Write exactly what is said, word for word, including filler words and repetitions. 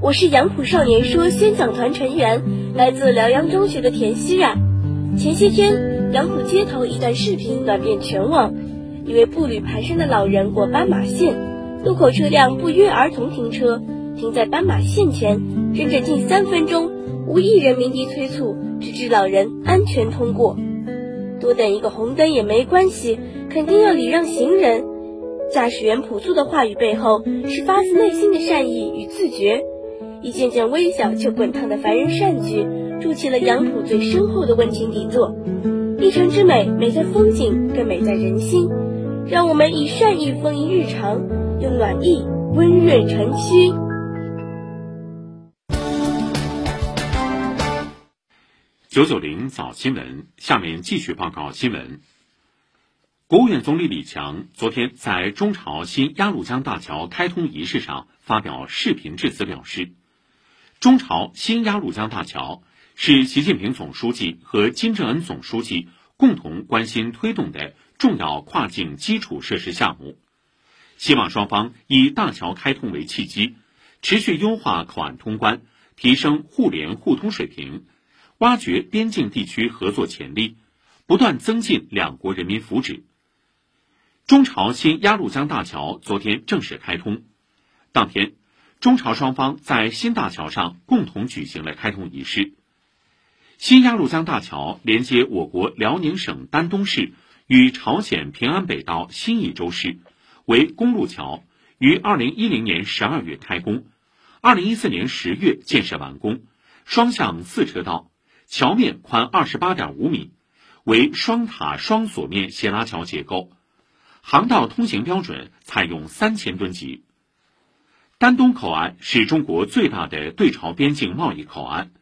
我是杨浦少年说宣讲团成员，来自辽阳中学的田希冉。前些天，杨浦街头一段视频暖遍全网，一位步履蹒跚的老人过斑马线，路口车辆不约而同停车，停在斑马线前，整整近三分钟，无一人鸣笛催促，直至老人安全通过。多等一个红灯也没关系，肯定要礼让行人。驾驶员朴素的话语背后，是发自内心的善意与自觉。一件件微小却滚烫的凡人善举，筑起了杨浦最深厚的温情底座。一城之美，美在风景，更美在人心。让我们以善意丰盈日常，用暖意温润城区。 九九零早新闻，下面继续报告新闻。国务院总理李强昨天在中朝新鸭绿江大桥开通仪式上发表视频致辞，表示，中朝新鸭绿江大桥是习近平总书记和金正恩总书记共同关心推动的重要跨境基础设施项目，希望双方以大桥开通为契机，持续优化口岸通关，提升互联互通水平，挖掘边境地区合作潜力，不断增进两国人民福祉。中朝新鸭绿江大桥昨天正式开通，当天，中朝双方在新大桥上共同举行了开通仪式。新鸭绿江大桥连接我国辽宁省丹东市与朝鲜平安北道新义州市，为公路桥，于二零一零年十二月开工，二零一四年十月建设完工，双向四车道，桥面宽二十八点五米，为双塔双索面斜拉桥结构，航道通行标准采用三千吨级。丹东口岸是中国最大的对朝边境贸易口岸，